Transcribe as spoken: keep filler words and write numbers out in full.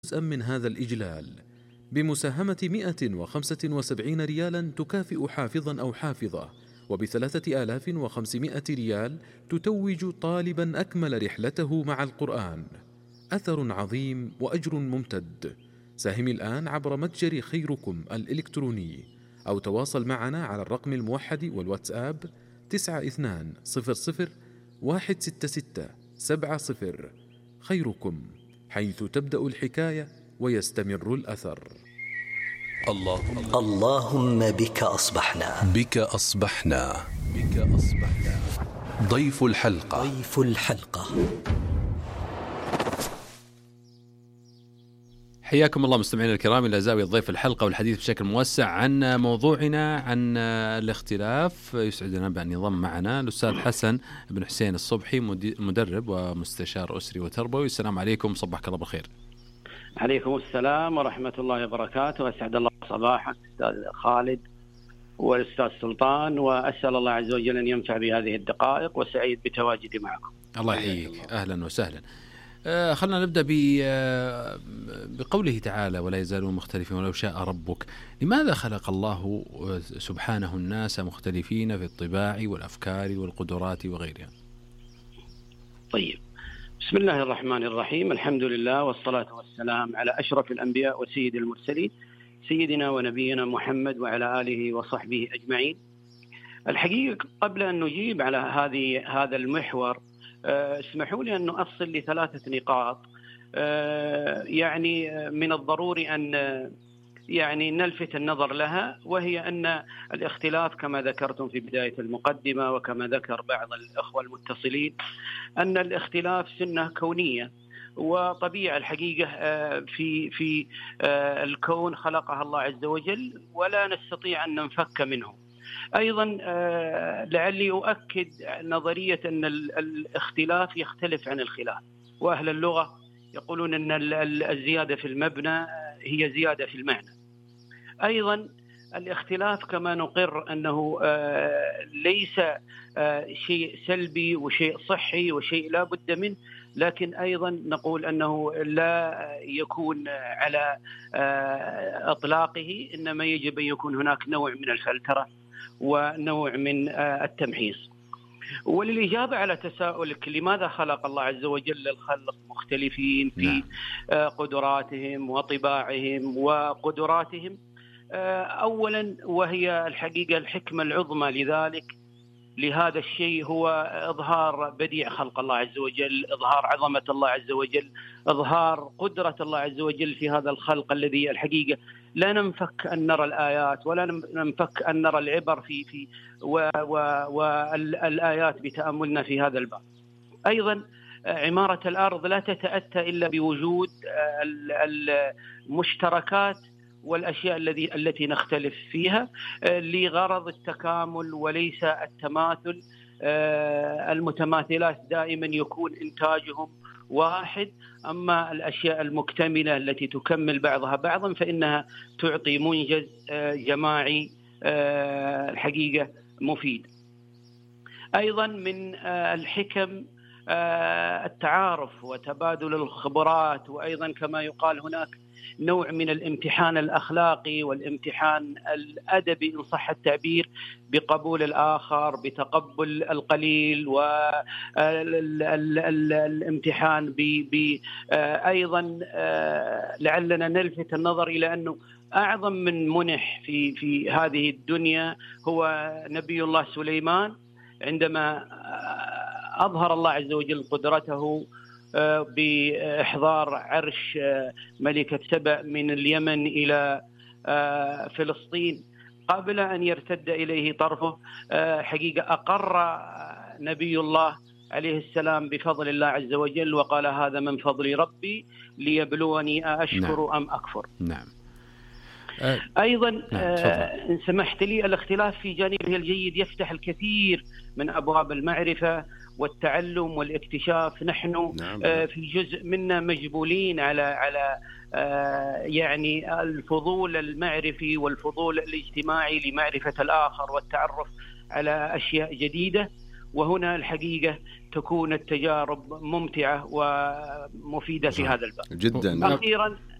جزءا من هذا الإجلال بمساهمة مئة وخمسة وسبعين ريالا تكافئ حافظا أو حافظة، وبثلاثة آلاف وخمسمائة ريال تتوج طالبا أكمل رحلته مع القرآن. أثر عظيم وأجر ممتد. ساهم الآن عبر متجر خيركم الإلكتروني أو تواصل معنا على الرقم الموحد والواتساب تسعة اثنان صفر صفر واحد ستة ستة سبعة صفر. خيركم، حيث تبدأ الحكاية ويستمر الأثر. اللهم اللهم بك أصبحنا بك أصبحنا بك أصبحنا ضيف الحلقة ضيف الحلقة حياكم الله مستمعينا الكرام إلى زاوية ضيف الحلقة، والحديث بشكل موسع عن موضوعنا عن الاختلاف. يسعدنا بأن ينضم معنا الأستاذ حسن بن حسين الصبحي، مدرب ومستشار أسري وتربوي. السلام عليكم، صبحك الله بالخير. عليكم السلام ورحمة الله وبركاته، وأسعد الله صباحك أستاذ خالد والأستاذ سلطان، وأسأل الله عز وجل أن ينفع بهذه الدقائق، وسعيد بتواجدي معكم. الله يحييك، أهلا وسهلا. آه خلنا نبدأ آه بقوله تعالى: ولا يزالون مختلفين ولو شاء ربك. لماذا خلق الله سبحانه الناس مختلفين في الطباع والأفكار والقدرات وغيرها؟ طيب، بسم الله الرحمن الرحيم، الحمد لله والصلاة والسلام على أشرف الأنبياء وسيد المرسلين، سيدنا ونبينا محمد وعلى آله وصحبه أجمعين. الحقيقة قبل أن نجيب على هذه هذا المحور، اسمحوا لي أن نؤصل لثلاثة نقاط يعني من الضروري أن يعني نلفت النظر لها، وهي أن الاختلاف كما ذكرتم في بداية المقدمة وكما ذكر بعض الأخوة المتصلين أن الاختلاف سنة كونية وطبيعة الحقيقة في في الكون خلقها الله عز وجل، ولا نستطيع أن ننفك منه. أيضا لعلي أؤكد نظرية أن الاختلاف يختلف عن الخلاف، وأهل اللغة يقولون أن الزيادة في المبنى هي زيادة في المعنى. أيضا الاختلاف كما نقر أنه ليس شيء سلبي وشيء صحي وشيء لا بد منه، لكن أيضا نقول أنه لا يكون على إطلاقه، إنما يجب أن يكون هناك نوع من الفلترة ونوع من التمحيص. وللإجابة على تساؤلك لماذا خلق الله عز وجل الخلق مختلفين في قدراتهم وطباعهم وقدراتهم، أولا وهي الحقيقة الحكمة العظمى لذلك لهذا الشيء هو إظهار بديع خلق الله عز وجل، إظهار عظمة الله عز وجل، إظهار قدرة الله عز وجل في هذا الخلق الذي الحقيقة لا ننفك أن نرى الآيات ولا ننفك أن نرى العبر في في والآيات بتأملنا في هذا الباب. أيضا عمارة الأرض لا تتأتى إلا بوجود المشتركات والأشياء الذي التي نختلف فيها لغرض التكامل وليس التماثل. المتماثلات دائما يكون إنتاجهم واحد، أما الأشياء المكتملة التي تكمل بعضها بعضا فإنها تعطي منجز جماعي الحقيقة مفيد. أيضا من الحكم التعارف وتبادل الخبرات، وأيضا كما يقال هناك نوع من الامتحان الأخلاقي والامتحان الأدبي إن صح التعبير، بقبول الآخر، بتقبل القليل، والامتحان أيضا لعلنا نلفت النظر إلى أنه أعظم من منح في في هذه الدنيا هو نبي الله سليمان، عندما أظهر الله عز وجل قدرته بإحضار عرش ملكة سبأ من اليمن إلى فلسطين قبل أن يرتد إليه طرفه. حقيقة أقر نبي الله عليه السلام بفضل الله عز وجل وقال: هذا من فضل ربي ليبلوني أشكر نعم. أم أكفر. نعم. أيضا إن سمحت لي، الاختلاف في جانبه الجيد يفتح الكثير من أبواب المعرفة والتعلم والاكتشاف. نحن نعم. في جزء منا مجبولين على على يعني الفضول المعرفي والفضول الاجتماعي لمعرفة الآخر والتعرف على أشياء جديدة، وهنا الحقيقة تكون التجارب ممتعة ومفيدة في هذا الباب. جدا. أخيرا